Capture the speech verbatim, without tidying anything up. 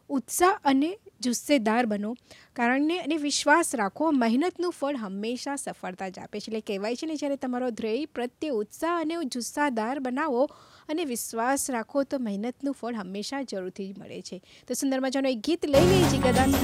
ઉત્સાહ અને જુસ્સેદાર બનો, કારણ ને અને વિશ્વાસ રાખો, મહેનતનું ફળ હંમેશા સફળતા જ આપે છે. એટલે કહેવાય છે ને, જ્યારે તમારો ધ્યેય પ્રત્યે ઉત્સાહ અને જુસ્સાદાર બનાવો અને વિશ્વાસ રાખો તો મહેનતનું ફળ હંમેશા જરૂરથી મળે છે. તો સુંદર મજાનું એક ગીત લઈ લઈએ જીગરદાન